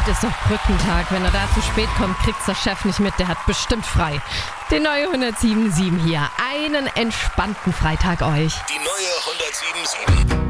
heute ist doch Brückentag. Wenn er da zu spät kommt, kriegt's der Chef nicht mit. Der hat bestimmt frei. Die neue 107.7 hier. Einen entspannten Freitag euch. Die neue 107.7.